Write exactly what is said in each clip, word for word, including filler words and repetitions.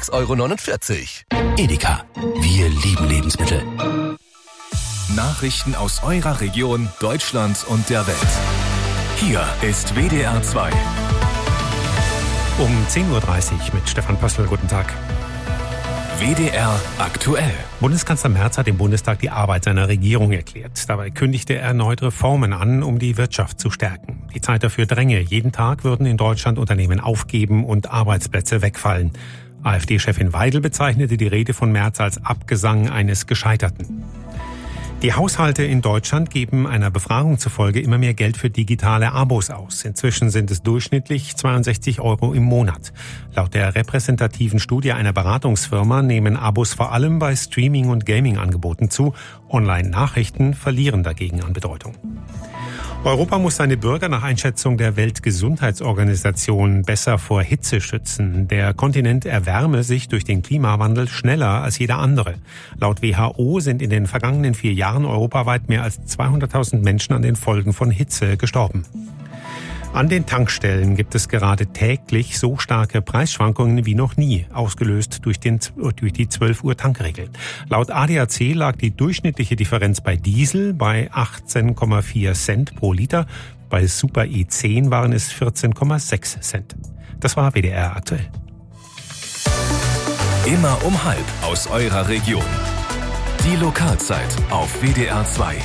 sechs Euro neunundvierzig. Edeka. Wir lieben Lebensmittel. Nachrichten aus eurer Region, Deutschland und der Welt. Hier ist W D R zwei. Um zehn Uhr dreißig mit Stefan Pössl. Guten Tag. W D R aktuell. Bundeskanzler Merz hat im Bundestag die Arbeit seiner Regierung erklärt. Dabei kündigte er erneut Reformen an, um die Wirtschaft zu stärken. Die Zeit dafür dränge. Jeden Tag würden in Deutschland Unternehmen aufgeben und Arbeitsplätze wegfallen. AfD-Chefin Weidel bezeichnete die Rede von Merz als Abgesang eines Gescheiterten. Die Haushalte in Deutschland geben einer Befragung zufolge immer mehr Geld für digitale Abos aus. Inzwischen sind es durchschnittlich zweiundsechzig Euro im Monat. Laut der repräsentativen Studie einer Beratungsfirma nehmen Abos vor allem bei Streaming- und Gaming-Angeboten zu. Online-Nachrichten verlieren dagegen an Bedeutung. Europa muss seine Bürger nach Einschätzung der Weltgesundheitsorganisation besser vor Hitze schützen. Der Kontinent erwärme sich durch den Klimawandel schneller als jeder andere. Laut W H O sind in den vergangenen vier Jahren europaweit mehr als zweihunderttausend Menschen an den Folgen von Hitze gestorben. An den Tankstellen gibt es gerade täglich so starke Preisschwankungen wie noch nie, ausgelöst durch, den, durch die zwölf Uhr Tankregel. Laut A D A C lag die durchschnittliche Differenz bei Diesel bei achtzehn Komma vier Cent pro Liter, bei Super E zehn waren es vierzehn Komma sechs Cent. Das war W D R aktuell. Immer um halb aus eurer Region. Die Lokalzeit auf W D R zwei.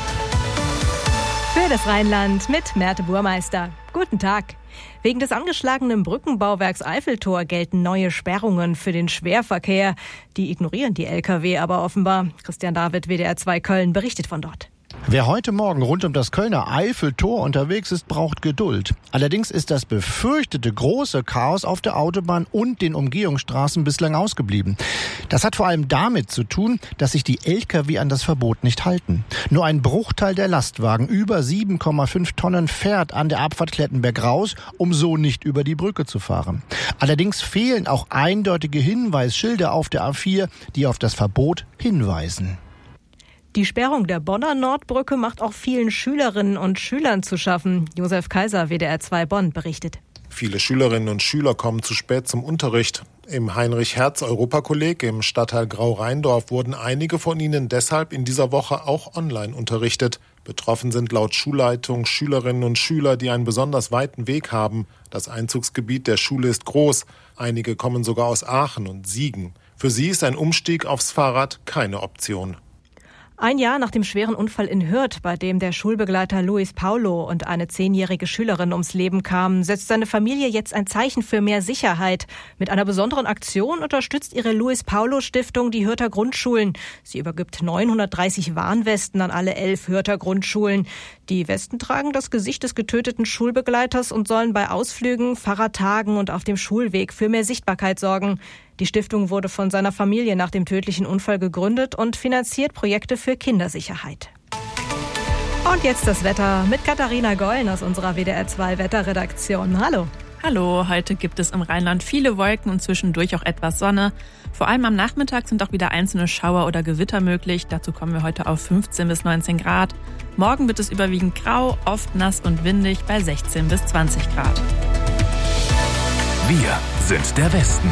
Für das Rheinland mit Merte Burmeister. Guten Tag. Wegen des angeschlagenen Brückenbauwerks Eiffeltor gelten neue Sperrungen für den Schwerverkehr. Die ignorieren die L K W aber offenbar. Christian David, W D R zwei Köln, berichtet von dort. Wer heute Morgen rund um das Kölner Eiffeltor unterwegs ist, braucht Geduld. Allerdings ist das befürchtete große Chaos auf der Autobahn und den Umgehungsstraßen bislang ausgeblieben. Das hat vor allem damit zu tun, dass sich die L K W an das Verbot nicht halten. Nur ein Bruchteil der Lastwagen, über sieben Komma fünf Tonnen, fährt an der Abfahrt Klettenberg raus, um so nicht über die Brücke zu fahren. Allerdings fehlen auch eindeutige Hinweisschilder auf der A vier, die auf das Verbot hinweisen. Die Sperrung der Bonner Nordbrücke macht auch vielen Schülerinnen und Schülern zu schaffen. Josef Kaiser, W D R zwei Bonn, berichtet. Viele Schülerinnen und Schüler kommen zu spät zum Unterricht. Im Heinrich-Herz-Europakolleg im Stadtteil Grau-Rheindorf wurden einige von ihnen deshalb in dieser Woche auch online unterrichtet. Betroffen sind laut Schulleitung Schülerinnen und Schüler, die einen besonders weiten Weg haben. Das Einzugsgebiet der Schule ist groß. Einige kommen sogar aus Aachen und Siegen. Für sie ist ein Umstieg aufs Fahrrad keine Option. Ein Jahr nach dem schweren Unfall in Hürth, bei dem der Schulbegleiter Luis Paulo und eine zehnjährige Schülerin ums Leben kamen, setzt seine Familie jetzt ein Zeichen für mehr Sicherheit. Mit einer besonderen Aktion unterstützt ihre Luis Paulo Stiftung die Hürther Grundschulen. Sie übergibt neunhundertdreißig Warnwesten an alle elf Hürther Grundschulen. Die Westen tragen das Gesicht des getöteten Schulbegleiters und sollen bei Ausflügen, Fahrradtagen und auf dem Schulweg für mehr Sichtbarkeit sorgen. Die Stiftung wurde von seiner Familie nach dem tödlichen Unfall gegründet und finanziert Projekte für Kindersicherheit. Und jetzt das Wetter mit Katharina Gollen aus unserer W D R zwei Wetterredaktion. Hallo. Hallo, heute gibt es im Rheinland viele Wolken und zwischendurch auch etwas Sonne. Vor allem am Nachmittag sind auch wieder einzelne Schauer oder Gewitter möglich. Dazu kommen wir heute auf fünfzehn bis neunzehn Grad. Morgen wird es überwiegend grau, oft nass und windig bei sechzehn bis zwanzig Grad. Wir sind der Westen.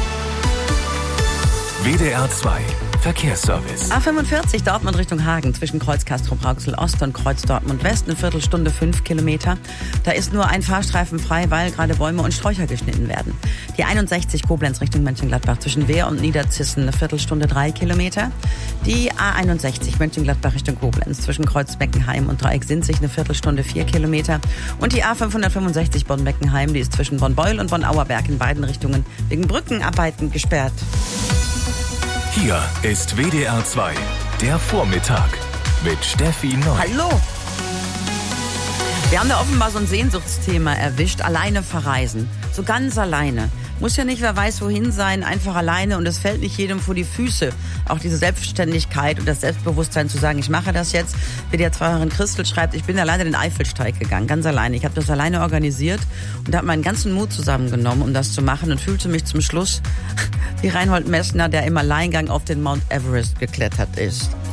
W D R zwei Verkehrsservice. A fünfundvierzig Dortmund Richtung Hagen zwischen Kreuz Castrop-Rauxel Ost und Kreuz Dortmund West, eine Viertelstunde fünf Kilometer. Da ist nur ein Fahrstreifen frei, weil gerade Bäume und Sträucher geschnitten werden. Die einundsechzig Koblenz Richtung Mönchengladbach zwischen Wehr und Niederzissen, eine Viertelstunde drei Kilometer. Die A einundsechzig Mönchengladbach Richtung Koblenz zwischen Kreuzbeckenheim und Dreieck Sinzig, eine Viertelstunde vier Kilometer. Und die A fünfhundertfünfundsechzig Bonn-Beckenheim, die ist zwischen Bonn-Beul und Bonn-Auerberg in beiden Richtungen wegen Brückenarbeiten gesperrt. Hier ist W D R zwei, der Vormittag mit Steffi Neu. Hallo! Wir haben da offenbar so ein Sehnsuchtsthema erwischt, alleine verreisen. So ganz alleine. Muss ja nicht, wer weiß wohin sein, einfach alleine und es fällt nicht jedem vor die Füße. Auch diese Selbstständigkeit und das Selbstbewusstsein zu sagen, ich mache das jetzt. W D R zwei-Hörerin Christel schreibt, ich bin alleine den Eifelsteig gegangen, ganz alleine. Ich habe das alleine organisiert und habe meinen ganzen Mut zusammengenommen, um das zu machen und fühlte mich zum Schluss wie Reinhold Messner, der im Alleingang auf den Mount Everest geklettert ist.